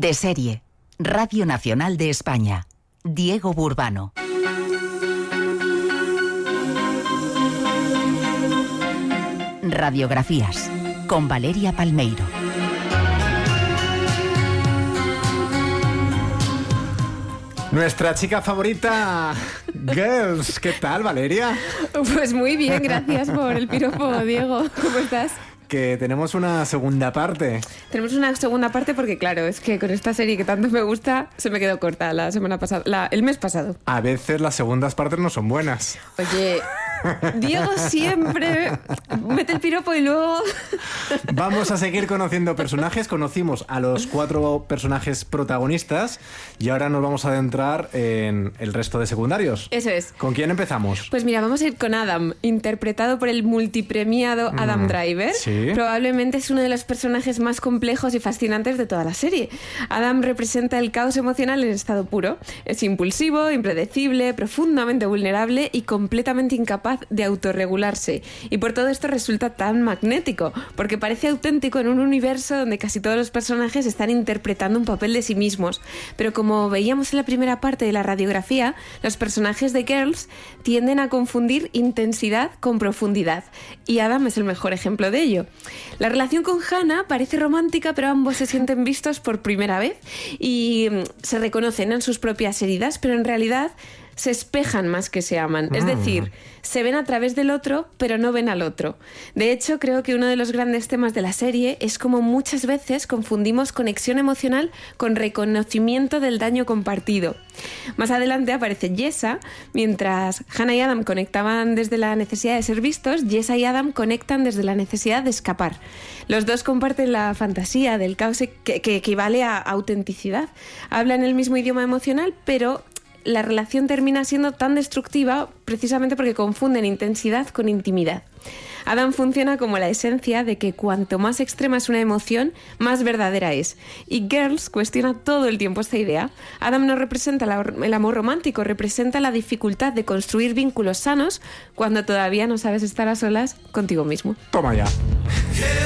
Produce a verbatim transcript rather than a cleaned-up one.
De serie, Radio Nacional de España. Diego Burbano. Radiografías, con Valeria Palmeiro. Nuestra chica favorita, Girls. ¿Qué tal, Valeria? Pues muy bien, gracias por el piropo, Diego. ¿Cómo estás? Que tenemos una segunda parte. Tenemos una segunda parte porque, claro, es que con esta serie que tanto me gusta, se me quedó corta la semana pasada, la, el mes pasado. A veces las segundas partes no son buenas. Oye, Diego siempre mete el piropo y luego... Vamos a seguir conociendo personajes. Conocimos a los cuatro personajes protagonistas y ahora nos vamos a adentrar en el resto de secundarios. Eso es. ¿Con quién empezamos? Pues mira, vamos a ir con Adam, interpretado por el multipremiado Adam mm, Driver. Sí. Probablemente es uno de los personajes más complejos y fascinantes de toda la serie. Adam representa el caos emocional en estado puro. Es impulsivo, impredecible, profundamente vulnerable y completamente incapaz de autorregularse. Y por todo esto resulta tan magnético, porque parece auténtico en un universo donde casi todos los personajes están interpretando un papel de sí mismos. Pero como veíamos en la primera parte de la radiografía, los personajes de Girls tienden a confundir intensidad con profundidad. Y Adam es el mejor ejemplo de ello. La relación con Hannah parece romántica, pero ambos se sienten vistos por primera vez y se reconocen en sus propias heridas, pero en realidad se espejan más que se aman. Mm. Es decir, se ven a través del otro, pero no ven al otro. De hecho, creo que uno de los grandes temas de la serie es cómo muchas veces confundimos conexión emocional con reconocimiento del daño compartido. Más adelante aparece Jessa. Mientras Hannah y Adam conectaban desde la necesidad de ser vistos, Jessa y Adam conectan desde la necesidad de escapar. Los dos comparten la fantasía del caos que, que equivale a autenticidad. Hablan el mismo idioma emocional, pero la relación termina siendo tan destructiva precisamente porque confunden intensidad con intimidad. Adam funciona como la esencia de que cuanto más extrema es una emoción, más verdadera es. Y Girls cuestiona todo el tiempo esta idea. Adam no representa el amor romántico, representa la dificultad de construir vínculos sanos cuando todavía no sabes estar a solas contigo mismo. Toma ya.